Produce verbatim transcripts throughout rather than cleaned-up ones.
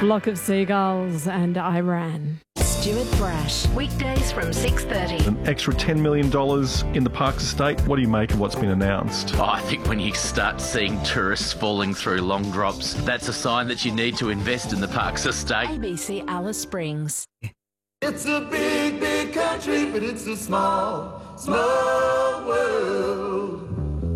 Flock of Seagulls and Iran. Stuart Brash, weekdays from six thirty. An extra ten million dollars in the Parks estate. What do you make of what's been announced? Oh, I think when you start seeing tourists falling through long drops, that's a sign that you need to invest in the Parks estate. A B C Alice Springs. It's a big, big country, but it's a small, small world.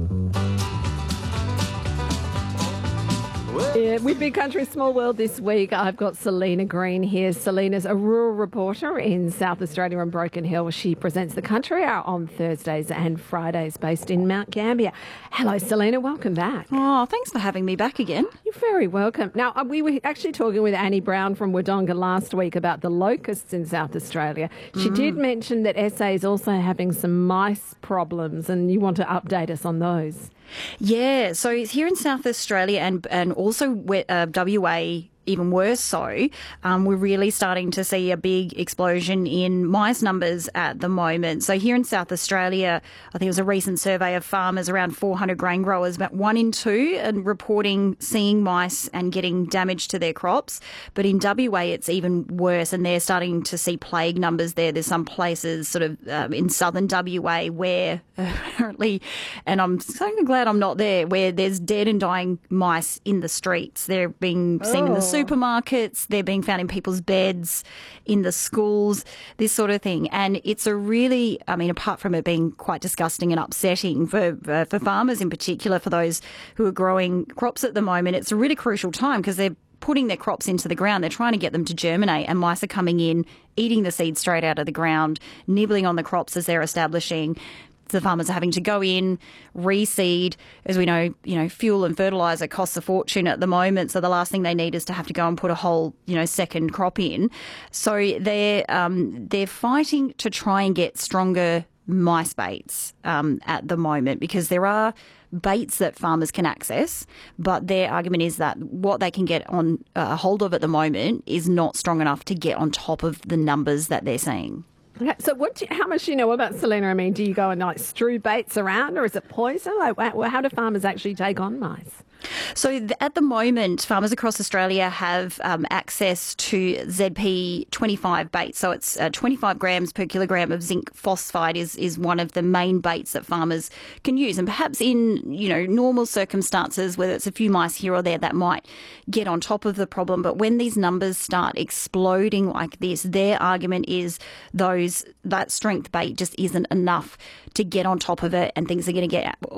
Yeah, with Big Country Small World this week, I've got Selena Green here. Selena's a rural reporter in South Australia and Broken Hill. She presents the Country Hour on Thursdays and Fridays based in Mount Gambier. Hello, Selena. Welcome back. Oh, thanks for having me back again. You're very welcome. Now, uh, we were actually talking with Annie Brown from Wodonga last week about the locusts in South Australia. She mm. did mention that S A is also having some mice problems, and you want to update us on those. Yeah, so here in South Australia and and also uh, W A, even worse so, um, we're really starting to see a big explosion in mice numbers at the moment. So here in South Australia, I think it was a recent survey of farmers, around four hundred grain growers, about one in two are reporting seeing mice and getting damage to their crops. But in W A, it's even worse, and they're starting to see plague numbers there. There's some places sort of um, in southern W A where apparently, and I'm so glad I'm not there, where there's dead and dying mice in the streets. They're being seen oh. in the supermarkets, they're being found in people's beds, in the schools, this sort of thing. And it's a really, I mean, apart from it being quite disgusting and upsetting for uh, for farmers in particular, for those who are growing crops at the moment, it's a really crucial time because they're putting their crops into the ground. They're trying to get them to germinate, and mice are coming in, eating the seeds straight out of the ground, nibbling on the crops as they're establishing. The farmers are having to go in, reseed. As we know, you know, fuel and fertiliser costs a fortune at the moment. So the last thing they need is to have to go and put a whole, you know, second crop in. So they're um, they're fighting to try and get stronger mice baits um, at the moment, because there are baits that farmers can access, but their argument is that what they can get on uh, hold of at the moment is not strong enough to get on top of the numbers that they're seeing. Okay, so what? Do you, how much do you know about Selena? I mean, do you go and like strew baits around, or is it poison? Like, how do farmers actually take on mice? So th- at the moment, farmers across Australia have um, access to Z P twenty-five baits. So it's uh, twenty-five grams per kilogram of zinc phosphide is, is one of the main baits that farmers can use. And perhaps in, you know, normal circumstances, whether it's a few mice here or there, that might get on top of the problem. But when these numbers start exploding like this, their argument is those that strength bait just isn't enough to get on top of it, and things are going to get